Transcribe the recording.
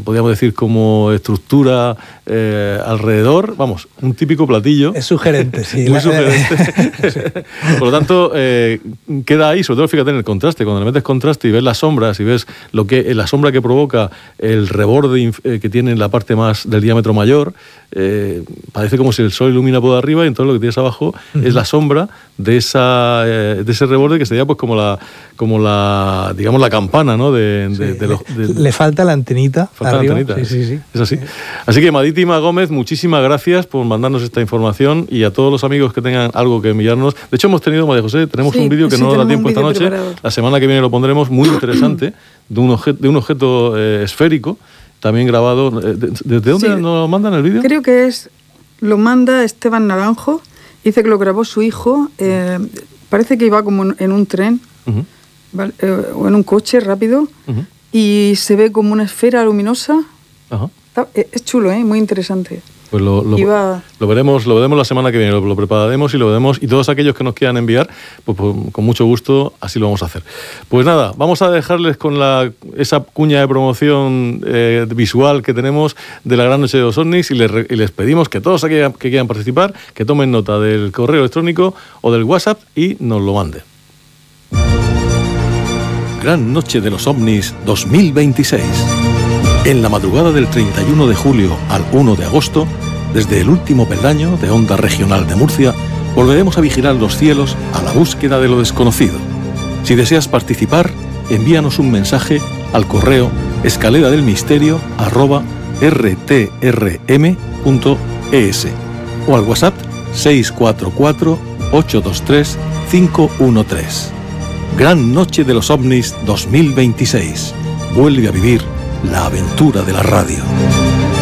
podríamos decir como estructura alrededor, vamos, un típico platillo. Es sugerente, sí. Muy sugerente. Por lo tanto, queda ahí, sobre todo fíjate en el contraste, cuando le metes contraste y ves las sombras y ves la sombra que provoca el reborde que tiene en la parte más del diámetro mayor, parece como si el sol ilumina por arriba y entonces lo que tienes abajo es la sombra de ese reborde que sería pues como la digamos la campana, ¿no? Le falta la antenita. Falta arriba. la antenita. Sí. Es así. Así que Marítima Gómez, muchísimas gracias por mandarnos esta información y a todos los amigos que tengan algo que enviarnos. De hecho, hemos tenido, María José, tenemos un vídeo que no nos da tiempo esta noche. Preparado. La semana que viene lo pondremos, muy interesante, de un objeto esférico, también grabado. ¿Desde dónde nos mandan el vídeo? Creo que lo manda Esteban Naranjo. Dice que lo grabó su hijo. Parece que iba como en un tren, ¿vale? O en un coche rápido, y se ve como una esfera luminosa. Ajá. Es chulo, muy interesante. Pues lo veremos la semana que viene, lo prepararemos y lo veremos, y todos aquellos que nos quieran enviar, pues con mucho gusto así lo vamos a hacer. Pues nada, vamos a dejarles con esa cuña de promoción visual que tenemos de la Gran Noche de los OVNIs y les pedimos que todos aquellos que quieran participar, que tomen nota del correo electrónico o del WhatsApp y nos lo manden. Gran Noche de los OVNIs 2026. En la madrugada del 31 de julio al 1 de agosto, desde el último peldaño de Onda Regional de Murcia, volveremos a vigilar los cielos a la búsqueda de lo desconocido. Si deseas participar, envíanos un mensaje al correo escaleradelmisterio@rtrm.es o al WhatsApp 644-823-513. Gran Noche de los OVNIs 2026. Vuelve a vivir la aventura de la radio.